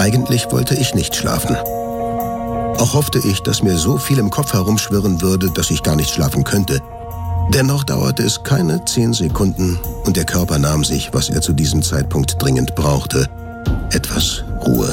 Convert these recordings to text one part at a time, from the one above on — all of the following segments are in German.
Eigentlich wollte ich nicht schlafen. Auch hoffte ich, dass mir so viel im Kopf herumschwirren würde, dass ich gar nicht schlafen könnte. Dennoch dauerte es keine 10 Sekunden und der Körper nahm sich, was er zu diesem Zeitpunkt dringend brauchte: etwas Ruhe.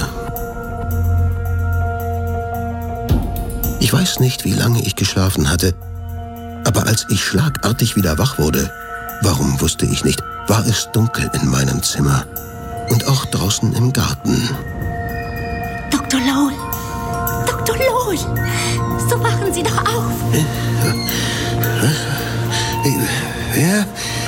Ich weiß nicht, wie lange ich geschlafen hatte, aber als ich schlagartig wieder wach wurde, warum wusste ich nicht, war es dunkel in meinem Zimmer und auch draußen im Garten. Dr. Lowell! Dr. Lowell! So wachen Sie doch auf! Wer?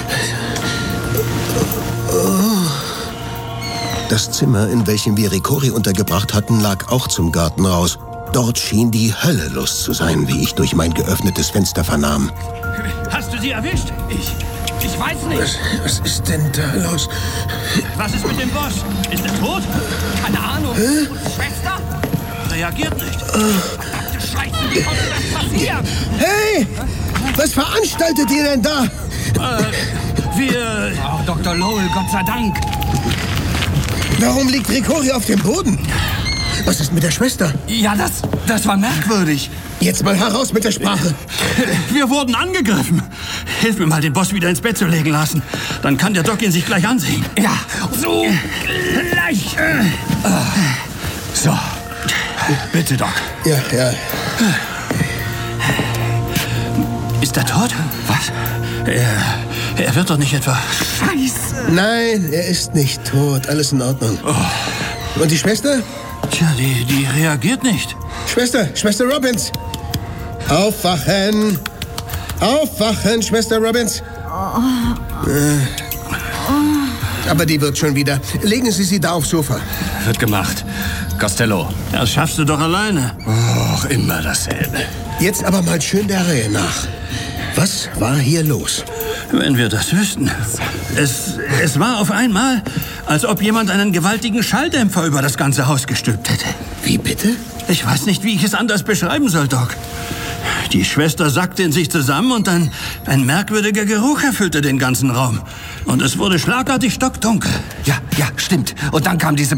Oh. Das Zimmer, in welchem wir Ricori untergebracht hatten, lag auch zum Garten raus. Dort schien die Hölle los zu sein, wie ich durch mein geöffnetes Fenster vernahm. Hast du sie erwischt? Ich weiß nicht. Was ist denn da los? Was ist mit dem Boss? Ist er tot? Keine Ahnung. Und Schwester? Reagiert nicht. Verdammte Scheiße, wie konnte das passieren? Hey! Was veranstaltet ihr denn da? Wir... Oh, Dr. Lowell, Gott sei Dank. Warum liegt Ricori auf dem Boden? Was ist mit der Schwester? Ja, das war merkwürdig. Jetzt mal heraus mit der Sprache. Wir wurden angegriffen. Hilf mir mal, den Boss wieder ins Bett zu legen lassen. Dann kann der Doc ihn sich gleich ansehen. Ja, so gleich. So. Bitte, Doc. Ja. Ist er tot? Was? Er wird doch nicht etwa... Scheiße! Nein, er ist nicht tot. Alles in Ordnung. Oh. Und die Schwester? Tja, die reagiert nicht. Schwester Robbins! Aufwachen! Aufwachen, Schwester Robbins! Aber die wird schon wieder. Legen Sie sie da aufs Sofa. Wird gemacht. Costello. Das schaffst du doch alleine. Och, immer dasselbe. Jetzt aber mal schön der Reihe nach. Was war hier los? Wenn wir das wüssten. Es war auf einmal, als ob jemand einen gewaltigen Schalldämpfer über das ganze Haus gestülpt hätte. Wie bitte? Ich weiß nicht, wie ich es anders beschreiben soll, Doc. Die Schwester sackte in sich zusammen und ein merkwürdiger Geruch erfüllte den ganzen Raum. Und es wurde schlagartig stockdunkel. Ja, stimmt. Und dann kam diese